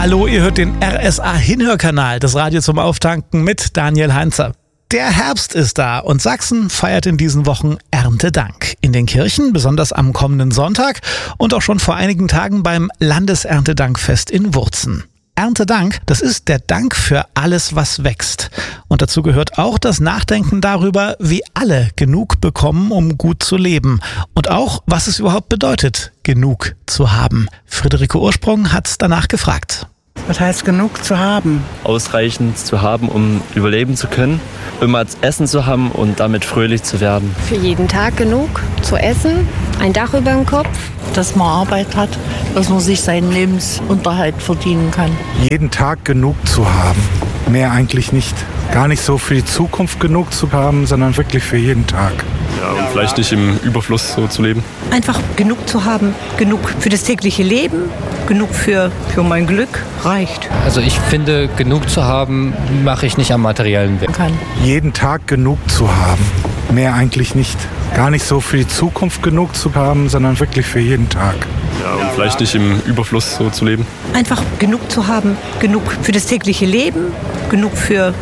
Hallo, ihr hört den RSA-Hinhörkanal, das Radio zum Auftanken mit Daniel Heinzer. Der Herbst ist da und Sachsen feiert in diesen Wochen Erntedank. In den Kirchen, besonders am kommenden Sonntag und auch schon vor einigen Tagen beim Landeserntedankfest in Wurzen. Erntedank, das ist der Dank für alles, was wächst. Und dazu gehört auch das Nachdenken darüber, wie alle genug bekommen, um gut zu leben. Und auch, was es überhaupt bedeutet, genug zu haben. Friederike Ursprung hat's danach gefragt. Was heißt genug zu haben? Ausreichend zu haben, um überleben zu können, immer Essen zu haben und damit fröhlich zu werden. Für jeden Tag genug zu essen, ein Dach über dem Kopf. Dass man Arbeit hat, dass man sich seinen Lebensunterhalt verdienen kann. Jeden Tag genug zu haben. Mehr eigentlich nicht. Gar nicht so für die Zukunft genug zu haben, sondern wirklich für jeden Tag. Ja, und vielleicht nicht im Überfluss so zu leben. Einfach genug zu haben, genug für das tägliche Leben, genug für mein Glück, reicht. Also ich finde, genug zu haben, mache ich nicht am materiellen Weg. Jeden Tag genug zu haben. Mehr eigentlich nicht. Gar nicht so für die Zukunft genug zu haben, sondern wirklich für jeden Tag. Ja, und vielleicht nicht im Überfluss so zu leben. Einfach genug zu haben, genug für das tägliche Leben, genug für